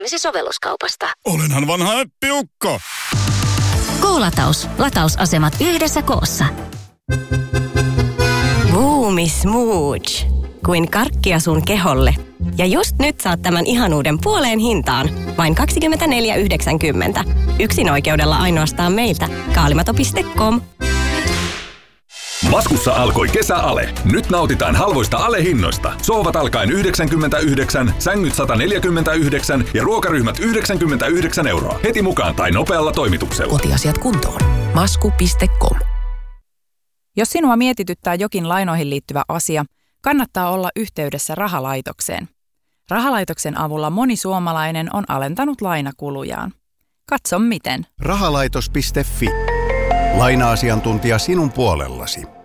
sovelluskaupasta. Olenhan vanha äppiukko. K-lataus. Latausasemat yhdessä koossa. Boomi Smooch. Kuin karkkia sun keholle. Ja just nyt saat tämän ihanuuden puoleen hintaan. Vain 24,90. Yksin oikeudella ainoastaan meiltä. Kaalimato.com. Maskussa alkoi kesäale. Nyt nautitaan halvoista alehinnoista. Sohvat alkaen 99, sängyt 149 ja ruokaryhmät 99 €. Heti mukaan tai nopealla toimituksella. Kotiasiat kuntoon. Masku.com. Jos sinua mietityttää jokin lainoihin liittyvä asia, kannattaa olla yhteydessä Rahalaitokseen. Rahalaitoksen avulla moni suomalainen on alentanut lainakulujaan. Katso miten. Rahalaitos.fi. Laina-asiantuntija sinun puolellasi.